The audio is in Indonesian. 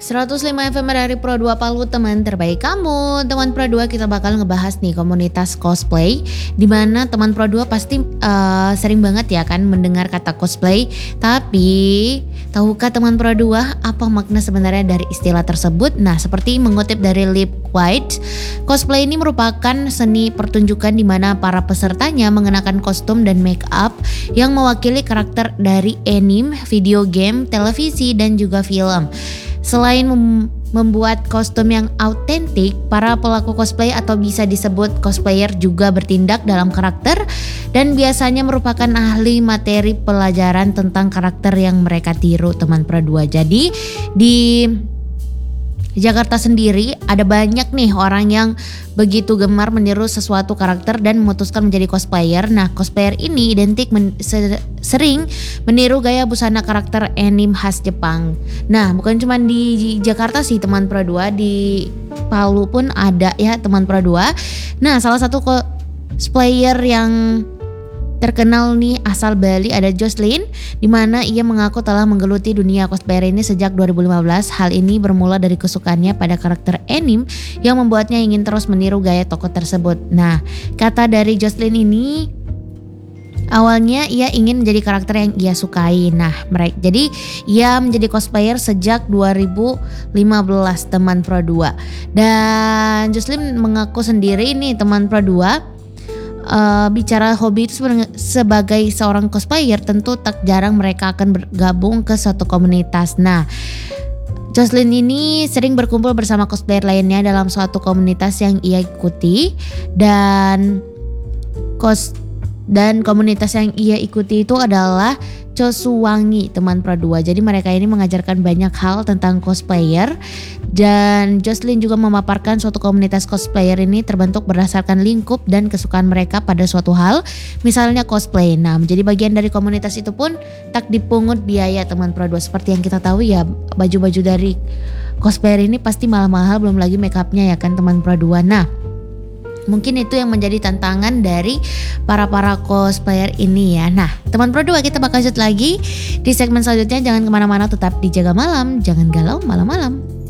105 FM dari Pro 2 Palu, teman terbaik kamu. Teman Pro 2, kita bakal ngebahas nih komunitas cosplay, dimana teman Pro 2 pasti sering banget ya kan mendengar kata cosplay. Tapi tahukah teman Pro 2 apa makna sebenarnya dari istilah tersebut? Nah, seperti mengutip dari Lip White, cosplay ini merupakan seni pertunjukan di mana para pesertanya mengenakan kostum dan make up yang mewakili karakter dari anime, video game, televisi, dan juga film. Selain membuat kostum yang autentik, para pelaku cosplay atau bisa disebut cosplayer juga bertindak dalam karakter dan biasanya merupakan ahli materi pelajaran tentang karakter yang mereka tiru, teman Pro 2. Jadi di Jakarta sendiri ada banyak nih orang yang begitu gemar meniru sesuatu karakter dan memutuskan menjadi cosplayer. Nah, cosplayer ini identik sering meniru gaya busana karakter anime khas Jepang. Nah, bukan cuma di Jakarta sih teman Pro 2, di Palu pun ada ya teman Pro 2. Nah, salah satu cosplayer yang terkenal nih asal Bali ada Jocelyn, di mana ia mengaku telah menggeluti dunia cosplayer ini sejak 2015. Hal ini bermula dari kesukaannya pada karakter anime yang membuatnya ingin terus meniru gaya tokoh tersebut. Nah, kata dari Jocelyn ini, awalnya ia ingin menjadi karakter yang ia sukai. Nah, jadi ia menjadi cosplayer sejak 2015 teman Pro 2. Dan Jocelyn mengaku sendiri nih teman Pro 2, bicara hobi itu sebagai seorang cosplayer, tentu tak jarang mereka akan bergabung ke suatu komunitas. Nah, Jocelyn ini sering berkumpul bersama cosplayer lainnya dalam suatu komunitas yang ia ikuti, dan komunitas yang ia ikuti itu adalah Cosuwangi teman Pro 2. Jadi mereka ini mengajarkan banyak hal tentang cosplayer, dan Jocelyn juga memaparkan suatu komunitas cosplayer ini terbentuk berdasarkan lingkup dan kesukaan mereka pada suatu hal, misalnya cosplay. Nah, menjadi bagian dari komunitas itu pun tak dipungut biaya teman Pro 2. Seperti yang kita tahu ya, baju-baju dari cosplayer ini pasti mahal-mahal, belum lagi make upnya ya kan teman Pro 2. Nah, mungkin itu yang menjadi tantangan dari para cosplayer ini ya. Nah, teman Pro 2, kita bakal lanjut lagi di segmen selanjutnya. Jangan kemana-mana, tetap di Jaga Malam, jangan galau malam-malam.